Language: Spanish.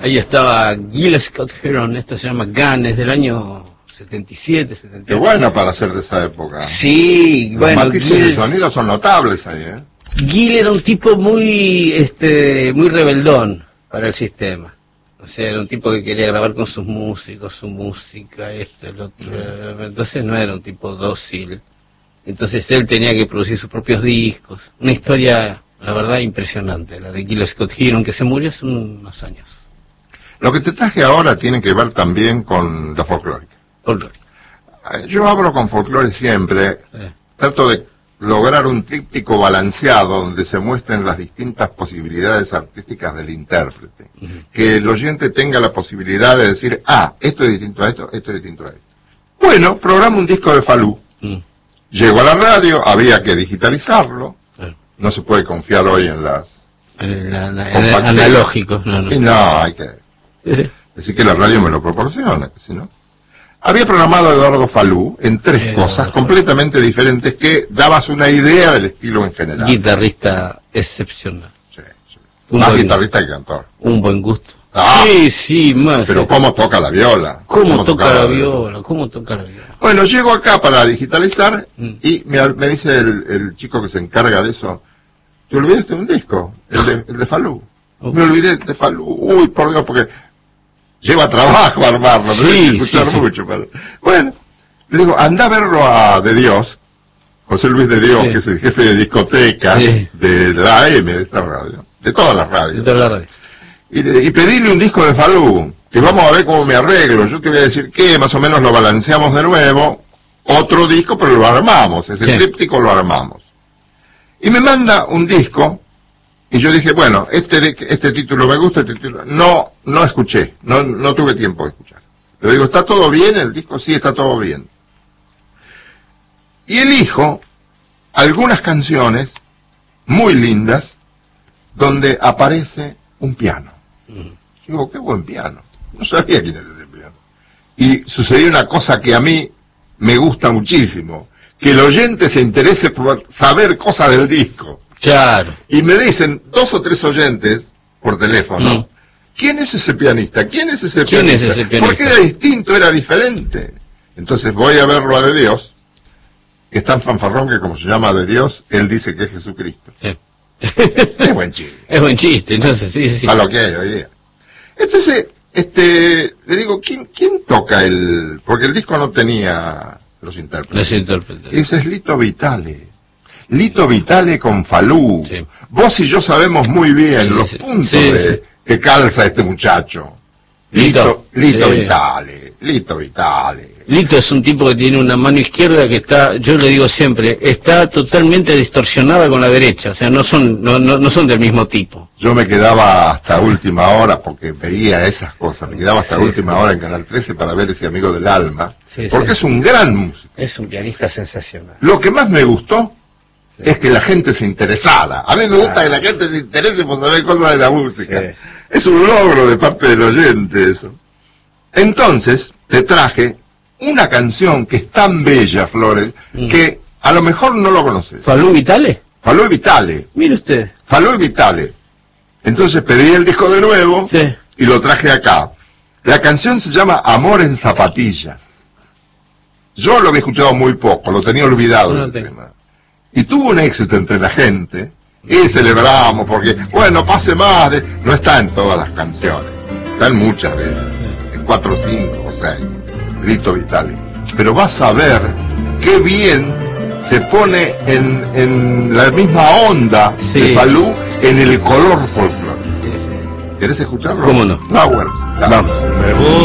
Ahí estaba Gil Scott Heron, esto se llama Gun, es del año 77, 78. Qué bueno para ser de esa época. Sí, Los bueno, matices de sonido son notables ahí, ¿eh? Gil era un tipo muy muy rebeldón para el sistema. O sea, era un tipo que quería grabar con sus músicos, su música, esto, el otro. Entonces no era un tipo dócil. Entonces él tenía que producir sus propios discos. Una historia, la verdad, impresionante, la de Gil Scott Heron, que se murió hace unos años. Lo que te traje ahora tiene que ver también con la folclórica. Folclórica. Yo hablo con folclore siempre, trato de lograr un tríptico balanceado donde se muestren las distintas posibilidades artísticas del intérprete. Que el oyente tenga la posibilidad de decir, esto es distinto a esto, esto es distinto a esto. Bueno, programa un disco de Falú. Llegó a la radio, había que digitalizarlo. No se puede confiar hoy en las... analógicos. No, hay que... decir que la radio me lo proporciona, si no... Había programado a Eduardo Falú en tres cosas completamente diferentes que dabas una idea del estilo en general. Guitarrista excepcional. Sí. Más guitarrista que cantor. Un buen gusto. Sí, más. Pero ¿cómo toca la viola? ¿Cómo toca la viola? ¿Cómo toca la viola? Bueno, llego acá para digitalizar y me dice el chico que se encarga de eso, ¿te olvidaste de un disco? El de Falú. Me olvidé de Falú. Uy, por Dios, porque... lleva trabajo armarlo, pero hay que escuchar mucho. Pero... bueno, le digo, anda a verlo a De Dios, José Luis De Dios, que es el jefe de discoteca de la AM, de esta radio, de todas las radios. Y pedirle un disco de Falú, que vamos a ver cómo me arreglo. Yo te voy a decir que más o menos lo balanceamos de nuevo, otro disco, pero lo armamos, ese tríptico lo armamos. Y me manda un disco. Y yo dije, bueno, este título me gusta, este título... No escuché, no tuve tiempo de escuchar. Le digo, ¿está todo bien el disco? Sí, está todo bien. Y elijo algunas canciones muy lindas donde aparece un piano. Digo, qué buen piano. No sabía quién era ese piano. Y sucedió una cosa que a mí me gusta muchísimo, que el oyente se interese por saber cosas del disco. Claro. Y me dicen 2 o 3 oyentes por teléfono, ¿quién es ese pianista? ¿Quién es ese pianista? Porque era distinto, era diferente. Entonces voy a verlo a De Dios, que es tan fanfarrón que como se llama De Dios, él dice que es Jesucristo. Es buen chiste. Es buen chiste, entonces, sí. A lo que hay hoy día. Entonces, le digo, ¿quién toca el...? Porque el disco no tenía los intérpretes. Ese es Lito Vitale. Lito Vitale con Falú. Vos y yo sabemos muy bien los puntos que calza este muchacho. Lito Vitale. Lito es un tipo que tiene una mano izquierda que está, yo le digo siempre, está totalmente distorsionada con la derecha. O sea, no son del mismo tipo. Yo me quedaba hasta última hora porque veía esas cosas. Me quedaba hasta última hora en Canal 13 para ver ese amigo del alma. Porque es un gran músico. Es un pianista sensacional. Lo que más me gustó es que la gente se interesara. A mí me gusta que la gente se interese por saber cosas de la música. Es un logro de parte del oyente eso. Entonces, te traje una canción que es tan bella, Flores, que a lo mejor no lo conoces. ¿Falú Vitale? Falú Vitale. Mire usted. Falú Vitale. Entonces pedí el disco de nuevo y lo traje acá. La canción se llama Amor en Zapatillas. Yo lo había escuchado muy poco, lo tenía olvidado ese tema. Y tuvo un éxito entre la gente, y celebramos, porque, bueno, pase más, no está en todas las canciones, está en muchas de ellas, en 4, 5 o 6, Lito Vitale. Pero vas a ver qué bien se pone en la misma onda de Falú, en el color folclórico. ¿Querés escucharlo? ¿Cómo no? Flowers. Vamos.